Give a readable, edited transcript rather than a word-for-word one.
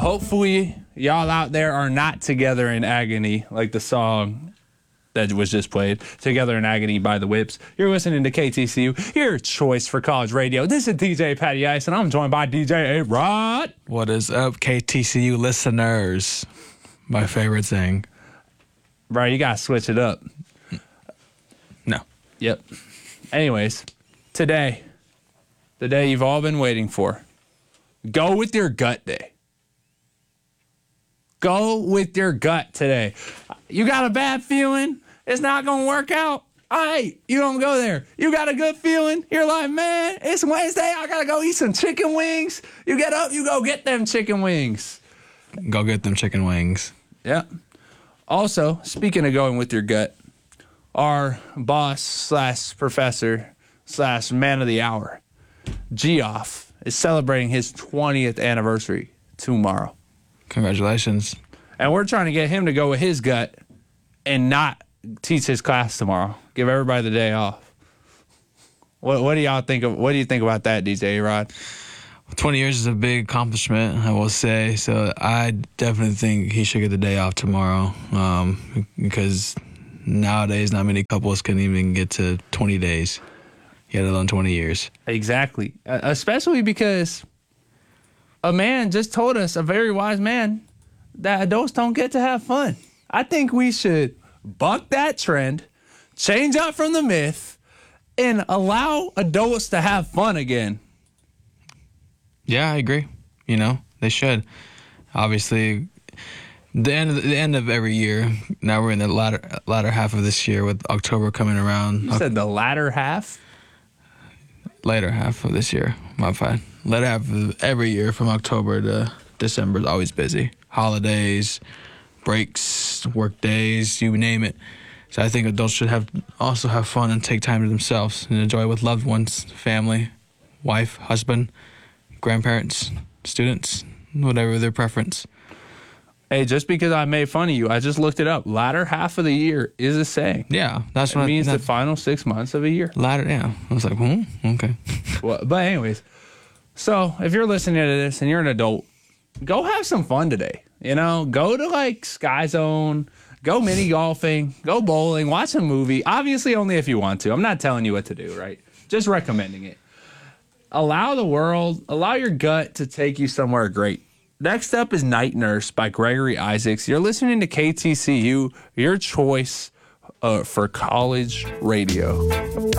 hopefully y'all out there are not together in agony like the song that was just played, Together in Agony by The Whips. You're listening to KTCU, your choice for college radio. This is DJ Patty Ice, and I'm joined by DJ A-Rod. What is up, KTCU listeners? My favorite thing. Bro, you got to switch it up. No. Yep. Anyways, today, the day you've all been waiting for. Go with your gut day. Go with your gut today. You got a bad feeling? It's not going to work out? All right, you don't go there. You got a good feeling? You're like, man, it's Wednesday. I got to go eat some chicken wings. You get up, you go get them chicken wings. Go get them chicken wings. Yep. Also, speaking of going with your gut, our boss / professor / man of the hour, Geoff, is celebrating his 20th anniversary tomorrow. Congratulations. And we're trying to get him to go with his gut and not teach his class tomorrow. Give everybody the day off. What do y'all think of? What do you think about that, DJ A-Rod? 20 years is a big accomplishment, I will say. So I definitely think he should get the day off tomorrow, because nowadays not many couples can even get to 20 days, let alone 20 years. Exactly. Especially because a man just told us, a very wise man, that adults don't get to have fun. I think we should buck that trend, change up from the myth, and allow adults to have fun again. Yeah, I agree. They should. Obviously, the end of every year. Now we're in the latter half of this year with October coming around. You said the latter half? Later half of this year. My bad. Latter half of every year from October to December is always busy. Holidays, breaks, work days, you name it. So I think adults should also have fun and take time to themselves and enjoy with loved ones, family, wife, husband, grandparents, students, whatever their preference. Hey, just because I made fun of you, I just looked it up. Latter half of the year is a saying. Yeah, that's what it means. The final 6 months of a year. Latter, yeah. I was like, okay. Well, but anyways, so if you're listening to this and you're an adult, go have some fun today. Go to Sky Zone, go mini golfing, go bowling, watch a movie. Obviously, only if you want to. I'm not telling you what to do, right? Just recommending it. Allow your gut to take you somewhere great. Next up is Night Nurse by Gregory Isaacs. You're listening to KTCU, your choice for college radio.